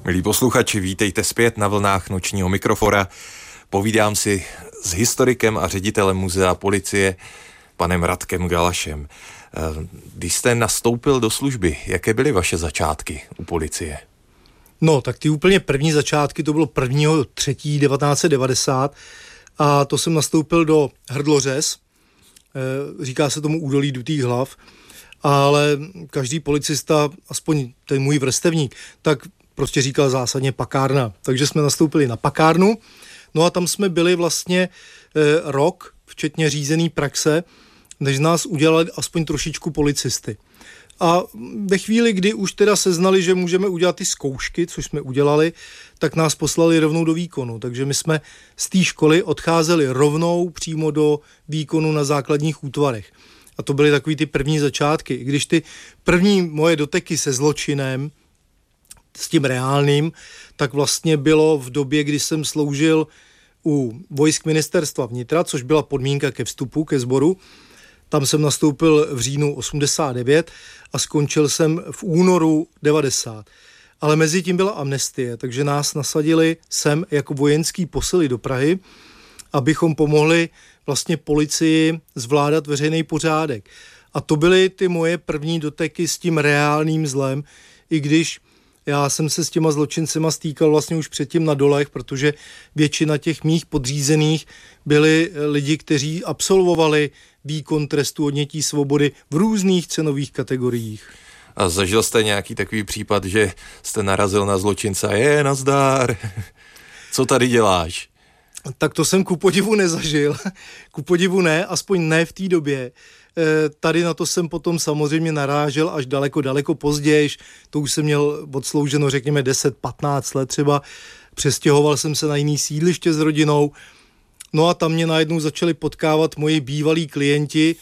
Milí posluchači, vítejte zpět na vlnách nočního mikrofora. Povídám si s historikem a ředitelem muzea policie, panem Radkem Galašem. Když jste nastoupil do služby, jaké byly vaše začátky u policie? No, tak ty úplně první začátky, to bylo 1.3.1990 a to jsem nastoupil do Hrdlořez, říká se tomu údolí dutých hlav, ale každý policista, aspoň ten můj vrstevník, tak prostě říkal zásadně pakárna. Takže jsme nastoupili na pakárnu, no a tam jsme byli vlastně rok, včetně řízený praxe, než z nás udělali aspoň trošičku policisty. A ve chvíli, kdy už teda seznali, že můžeme udělat ty zkoušky, což jsme udělali, tak nás poslali rovnou do výkonu. Takže my jsme z té školy odcházeli rovnou přímo do výkonu na základních útvarech. A to byly takový ty první začátky. I když ty první moje doteky se zločinem, s tím reálným, tak vlastně bylo v době, kdy jsem sloužil u vojsk ministerstva vnitra, což byla podmínka ke vstupu, ke sboru. Tam jsem nastoupil v říjnu 89 a skončil jsem v únoru 90. Ale mezi tím byla amnestie, takže nás nasadili sem jako vojenský posily do Prahy, abychom pomohli vlastně policii zvládat veřejný pořádek. A to byly ty moje první doteky s tím reálným zlem, i když já jsem se s těma zločincema stýkal vlastně už předtím na dolech, protože většina těch mých podřízených byli lidi, kteří absolvovali výkon trestu odnětí svobody v různých cenových kategoriích. A zažil jste nějaký takový případ, že jste narazil na zločince a nazdar, co tady děláš? Tak to jsem ku podivu nezažil. Ku podivu ne, aspoň ne v té době. Tady na to jsem potom samozřejmě narážel až daleko později. To už jsem měl odslouženo, řekněme, 10-15 let třeba. Přestěhoval jsem se na jiný sídliště s rodinou. No a tam mě najednou začali potkávat moji bývalí klienti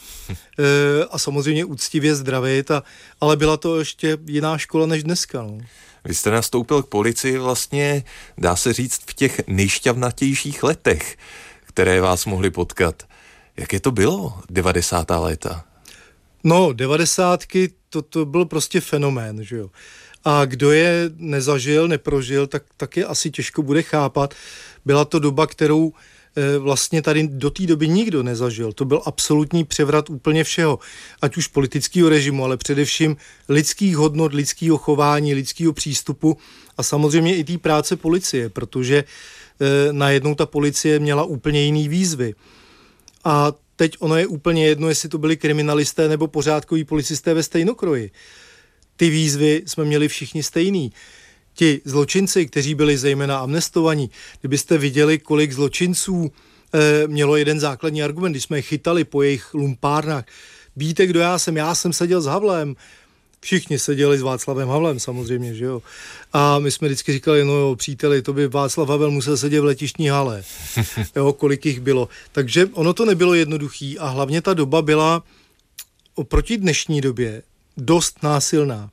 a samozřejmě úctivě zdravit, ale byla to ještě jiná škola než dneska. No. Vy jste nastoupil k policii vlastně, dá se říct, v těch nejšťavnatějších letech, které vás mohly potkat. Jaké to bylo, 90. léta? No, 90. to byl prostě fenomén, že jo. A kdo je nezažil, neprožil, tak je asi těžko bude chápat. Byla to doba, kterou vlastně tady do té doby nikdo nezažil. To byl absolutní převrat úplně všeho. Ať už politického režimu, ale především lidských hodnot, lidského chování, lidského přístupu a samozřejmě i té práce policie, protože najednou ta policie měla úplně jiný výzvy. A teď ono je úplně jedno, jestli to byli kriminalisté nebo pořádkoví policisté ve stejnokroji. Ty výzvy jsme měli všichni stejný. Ti zločinci, kteří byli zejména amnestovaní, kdybyste viděli, kolik zločinců mělo jeden základní argument, když jsme je chytali po jejich lumpárnách. Víte, kdo já jsem? Já jsem seděl s Havlem. Všichni seděli s Václavem Havlem samozřejmě, že jo. A my jsme vždycky říkali, no jo, příteli, to by Václav Havel musel sedět v letištní hale. Jo, kolik jich bylo. Takže ono to nebylo jednoduchý a hlavně ta doba byla oproti dnešní době dost násilná.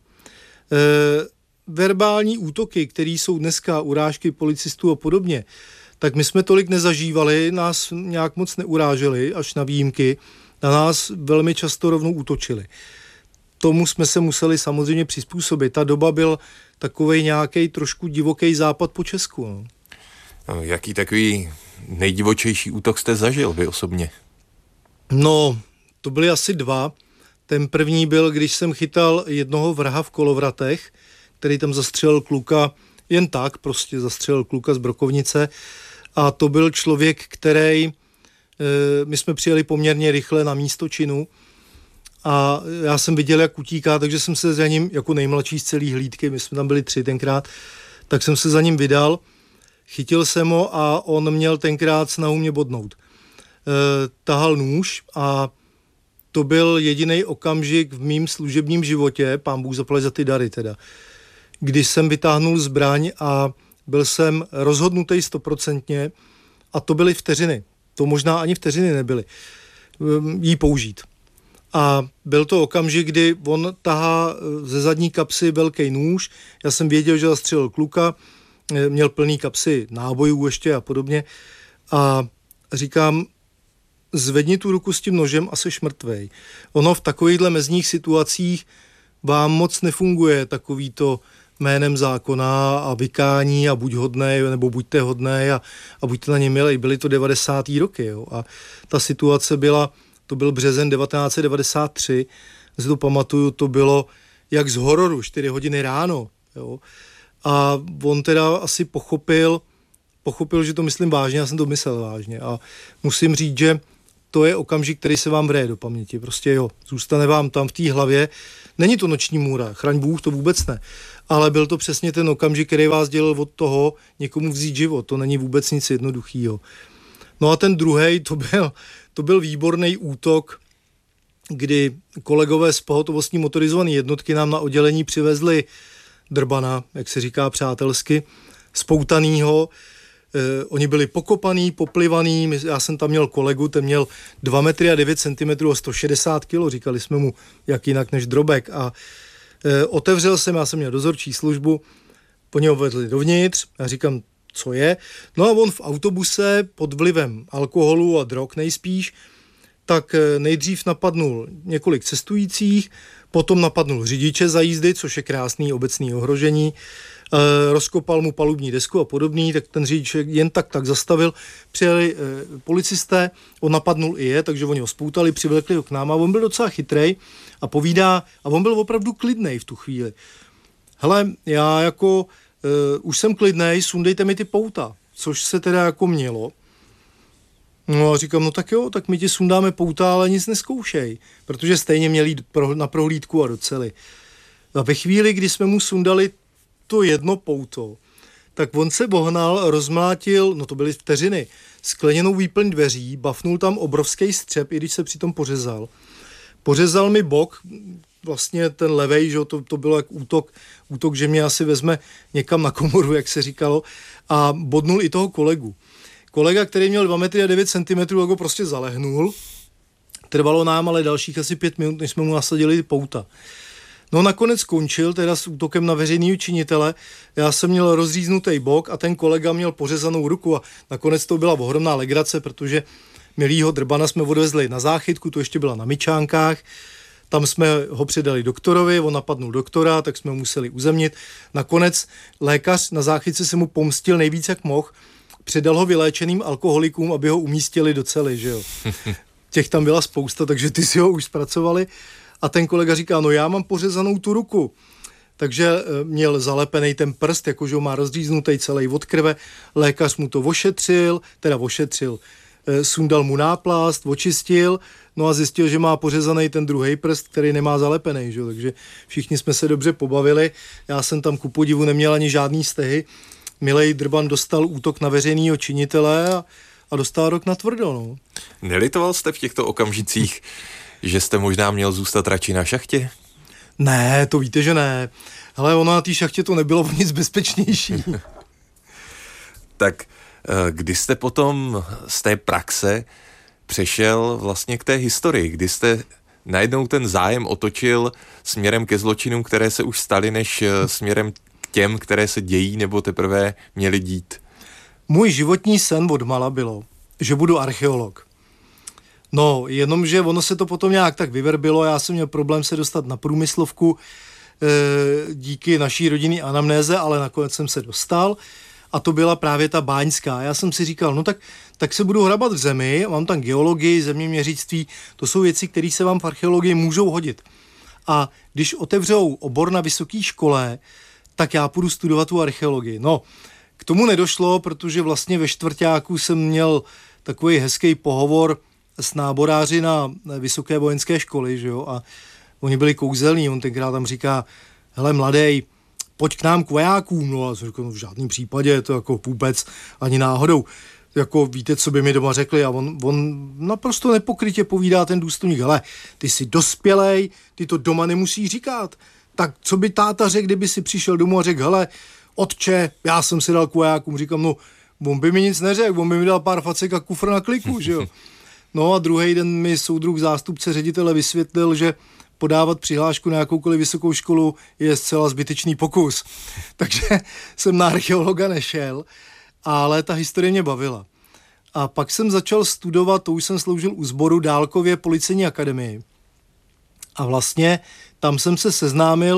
Verbální útoky, které jsou dneska, urážky policistů a podobně, tak my jsme tolik nezažívali, nás nějak moc neuráželi, až na výjimky, na nás velmi často rovnou útočili. Tomu jsme se museli samozřejmě přizpůsobit. Ta doba byl takovej nějaký trošku divoký západ po Česku. No. Jaký takový nejdivočejší útok jste zažil vy osobně? No, to byly asi dva. Ten první byl, když jsem chytal jednoho vraha v Kolovratech, který tam zastřelil kluka, jen tak prostě zastřelil kluka z Brokovnice a to byl člověk, který, my jsme přijeli poměrně rychle na místo činu a já jsem viděl, jak utíká, takže jsem se za ním, jako nejmladší z celý hlídky, my jsme tam byli 3 tenkrát, tak jsem se za ním vydal, chytil jsem ho a on měl tenkrát snahu mě bodnout. Tahal nůž a to byl jediný okamžik v mým služebním životě, pán Bůh zaplať za ty dary teda, když jsem vytáhnul zbraň a byl jsem rozhodnutý 100% a to byly vteřiny. To možná ani vteřiny nebyly. Jí použít. A byl to okamžik, kdy on tahá ze zadní kapsy velký nůž. Já jsem věděl, že zastřelil kluka, měl plný kapsy nábojů ještě a podobně. A říkám, zvedni tu ruku s tím nožem a seš mrtvej. Ono v takovýchhle mezních situacích vám moc nefunguje takový to jménem zákona a vykání a buď hodnej, nebo buďte hodnej a buďte na ně milej. Byly to 90. roky, jo. A ta situace byla, to byl březen 1993, si to pamatuju, to bylo jak z hororu, 4 hodiny ráno, jo. A on teda asi pochopil, že to myslím vážně, já jsem to myslel vážně. A musím říct, že to je okamžik, který se vám vřeje do paměti. Prostě jo, zůstane vám tam v té hlavě. Není to noční můra, chraň Bůh, to vůbec ne. Ale byl to přesně ten okamžik, který vás dělal od toho někomu vzít život. To není vůbec nic jednoduchýho. No a ten druhej, to byl výborný útok, kdy kolegové z pohotovostní motorizované jednotky nám na oddělení přivezli drbana, jak se říká přátelsky, spoutanýho. Oni byli pokopaný, poplivaný, já jsem tam měl kolegu, ten měl 2 metry a 9 cm a 160 kg, říkali jsme mu, jak jinak než drobek. A otevřel jsem, já jsem měl dozorčí službu, po něho vedli dovnitř, já říkám, co je? No a on v autobuse pod vlivem alkoholu a drog nejspíš, tak nejdřív napadnul několik cestujících, potom napadnul řidiče za jízdy, což je krásný obecný ohrožení, rozkopal mu palubní desku a podobný, tak ten řidič jen tak zastavil, přijeli policisté, on napadnul i je, takže oni ho spoutali, přivlekli ho k nám a on byl docela chytrej a povídá, a on byl opravdu klidnej v tu chvíli. Hele, já jako už jsem klidnej, sundejte mi ty pouta, což se teda jako mělo. No a říkám, no tak jo, tak my ti sundáme pouta, ale nic neskoušej, protože stejně měli na prohlídku a do cely. A ve chvíli, kdy jsme mu sundali to jedno pouto, tak on se bohnal, rozmlátil, no to byly vteřiny, skleněnou výplň dveří, bafnul tam obrovský střep, i když se přitom pořezal. Pořezal mi bok, vlastně ten levej, že to bylo jak útok, že mě asi vezme někam na komoru, jak se říkalo, a bodnul i toho kolegu. Kolega, který měl 2 metry a 9 cm, ho prostě zalehnul. Trvalo nám ale dalších asi 5 minut, než jsme mu nasadili pouta. No nakonec skončil teda s útokem na veřejného činitele. Já jsem měl rozříznutý bok a ten kolega měl pořezanou ruku a nakonec to byla ohromná legrace, protože milýho drbana jsme odvezli na záchytku, to ještě byla na Myčánkách. Tam jsme ho předali doktorovi, on napadnul doktora, tak jsme ho museli uzemnit. Nakonec lékař na záchytce se mu pomstil nejvíc, jak mohl. Předal ho vyléčeným alkoholikům, aby ho umístili do cely, že jo. Těch tam byla spousta, takže ty si ho už zpracovali. A ten kolega říká, no já mám pořezanou tu ruku. Takže měl zalepený ten prst, jakože ho má rozříznutý celý od krve. Lékař mu to ošetřil, sundal mu náplast, očistil, no a zjistil, že má pořezaný ten druhý prst, který nemá zalepený, že? Takže všichni jsme se dobře pobavili. Já jsem tam ku podivu neměl ani žádný stehy. Milej drban dostal útok na veřejného činitele a dostal rok na tvrdo. No. Nelitoval jste v těchto okamžicích, že jste možná měl zůstat radši na šachtě? Ne, to víte, že ne. Hele, ono na té šachtě to nebylo o nic bezpečnější. Tak kdy jste potom z té praxe přešel vlastně k té historii, kdy jste najednou ten zájem otočil směrem ke zločinům, které se už staly, než směrem k těm, které se dějí nebo teprve měly dít? Můj životní sen odmala bylo, že budu archeolog. No, jenomže ono se to potom nějak tak vyverbilo, já jsem měl problém se dostat na průmyslovku díky naší rodinné anamnéze, ale nakonec jsem se dostal a to byla právě ta báňská. Já jsem si říkal, no tak se budu hrabat v zemi, mám tam geologii, zeměměřictví, to jsou věci, které se vám v archeologii můžou hodit. A když otevřou obor na vysoké škole, tak já půjdu studovat tu archeologii. No, k tomu nedošlo, protože vlastně ve čtvrťáku jsem měl takový hezký pohovor s náboráři na vysoké vojenské školy, že jo, a oni byli kouzelní, on tenkrát tam říká, hele mladej, pojď k nám k vojákům, no a jsem říkal, no v žádném případě, to jako vůbec ani náhodou, jako víte, co by mi doma řekli a on naprosto nepokrytě povídá ten důstojník, hele, ty jsi dospělej, ty to doma nemusíš říkat, tak co by táta řekl, kdyby si přišel domů a řekl, hele, otče, já jsem si dal k vojákům, říkám, no, on by mi nic neřekl, on by mi dal pár facek a kufr na kliku, že jo. No a druhý den mi soudruh zástupce ředitele vysvětlil, že podávat přihlášku na jakoukoliv vysokou školu je zcela zbytečný pokus. Takže jsem na archeologa nešel, ale ta historie mě bavila. A pak jsem začal studovat, to už jsem sloužil u sboru dálkově policejní akademii. A vlastně tam jsem se seznámil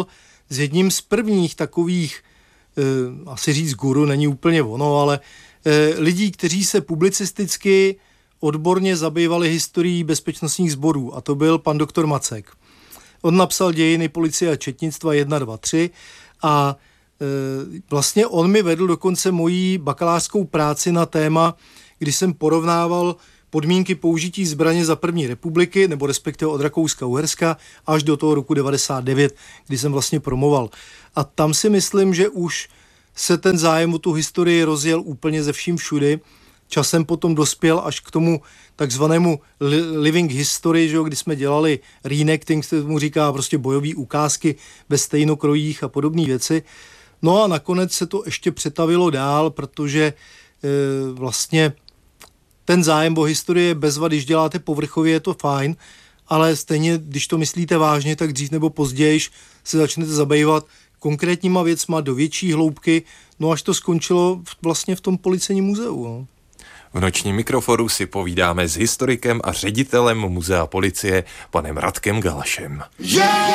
s jedním z prvních takových, asi říct guru, není úplně ono, ale lidí, kteří se publicisticky odborně zabývali historií bezpečnostních sborů, a to byl pan doktor Macek. On napsal Dějiny policie a četnictva 1, 2, 3 a vlastně on mi vedl dokonce moji bakalářskou práci na téma, kdy jsem porovnával podmínky použití zbraně za první republiky, nebo respektive od Rakouska-Uherska až do toho roku 99, kdy jsem vlastně promoval. A tam si myslím, že už se ten zájem o tu historii rozjel úplně ze vším všudy. Časem potom dospěl až k tomu takzvanému living history, že jo, kdy jsme dělali reenacting, se tomu říká prostě bojové ukázky ve stejnokrojích a podobné věci. No a nakonec se to ještě přetavilo dál, protože vlastně ten zájem o historii je bezva, když děláte povrchově, je to fajn, ale stejně, když to myslíte vážně, tak dřív nebo později se začnete zabývat konkrétníma věcma do větší hloubky, no až to skončilo vlastně v tom Policejním muzeu. No. V nočním mikroforu si povídáme s historikem a ředitelem Muzea policie, panem Radkem Galašem.